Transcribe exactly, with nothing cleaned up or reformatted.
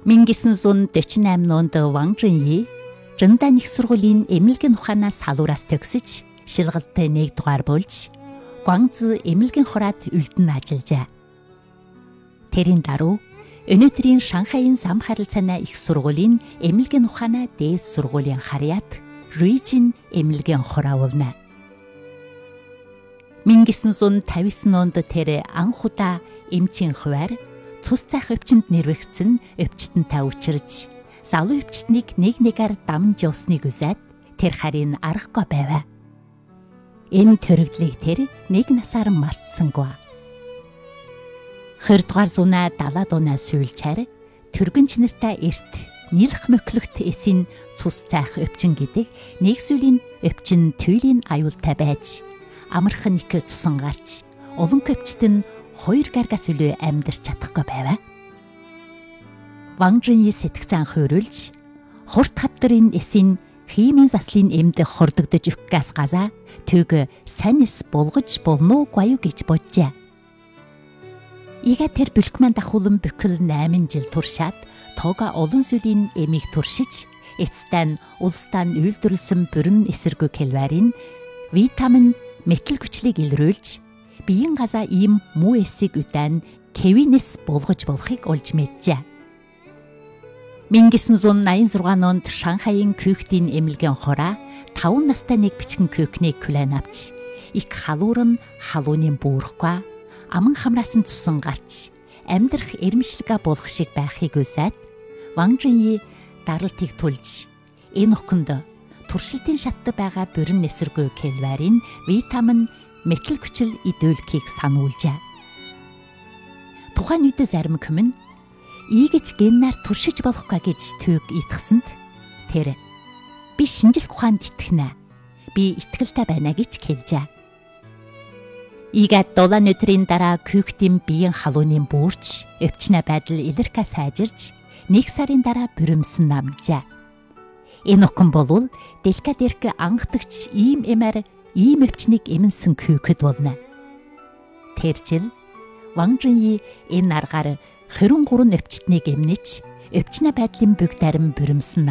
мянга девятьсот сорок восемь онд Ван Жиньи Зэндан их сургуулийн эмнэлгийн ухаанаас салуураас төгсөж шилгалтай нэгдүгээр болж Гуанзы эмнэлгийн хураад үлдэн ажиллажээ. Тэрийн даруй өнөөдрийн Шанхайын зам харилцааны их сургуулийн эмнэлгийн ухаанаа дээд сургуулийн харьяат Руижин эмнэлгийн хураа болно. мянга девятьсот пятьдесят девять онд тэр анх удаа эмчийн хуваар цус цайх өвчтөнд нэрвэгдсэн өвчтөнтэй учирч залуу өвчтнийг нэг нэгээр дамж явсныг үзээд тэр харин аргагүй байв. Энэ төрөлдлийг тэр нэг насаар мартсангүй. хоёрдугаар зуунаа далаад унаа сүййлчээр түргэн чанартай эрт нэлх мөклөгт эсийн цус цайх өвчин гэдэг нэг сүлийн өвчин туйлын аюултай байж амархан их цусан гарч олон өвчтөн хоёр гаргаас илүү амьдарч чадахгүй байв. Ван Жиньи сэтгцэн хөөрлж хурд хавдрын эсийн химийн заслын эмд хордогдож өгөхгээс газаа төг санис булгаж болно уу гэж боджээ. Ига тэр бэлгмэн дахуулан бүхэл восемь жил туршаад тоога олон сүлийн эмийг туршиж эцэстэн улстан үйлдвэрлэсэн бүрэн эсэргүү кэлварийн витамин метал хүчлийг илрүүлж биеийн газаа ийм муу эсийг үдэн кевинес булгаж болохыг олж мэджээ. мянга девятьсот восемьдесят шесть онд Шанхайын Кюхтийн эмнэлгийн хураа таван настай нэг бичгэн Кюхний күлэн авч их халуурн халууны буурахгүй аман хамраас нь цусан гарч амьдрах эрмэшлэгээ болох шиг байхыг үзээд Ван Жиньи даралтыг тулж энэ охинд туршилтын шатд байгаа бүрэн эсэргүү кэлварийн витамин метал хүчил идэвхийг сануулжээ. Тухайн үед зарим хүмүн ийгэж геннаар туршиж болохгүй гэж төг итгсэнд тэр би шинжлэх ухаанд итгэнэ. Би итгэлтэй байна гэж хэлжээ. Ийгээд дулаан өдрийн дараа Кюхтийн биеийн халууны буурч өвчнө байдал илэрхэ сайжирч нэг сарын дараа бүрэмсэн намжээ. Энэ охин болвол Делкадерк анхдагч ийм эмээр ийм өвчнийг эмэнсэн Кюхэд болно. Тэр жил Ван Жиньи энэ аргаар хорин гурван өвчтнийг эмнэж өвчнө байдлын бүгд арим бүрэмсэн